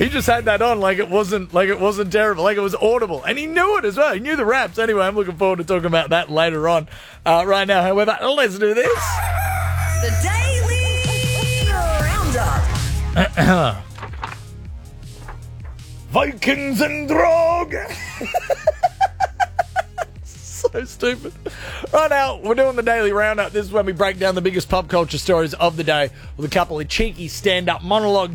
He just had that on like it wasn't terrible, like it was audible, and he knew it as well. He knew the raps. Anyway, I'm looking forward to talking about that later on. Right now, however, let's do this. The Daily Roundup. Vikings and Drog. So stupid. Right now, we're doing the Daily Roundup. This is when we break down the biggest pop culture stories of the day with a couple of cheeky stand-up monologue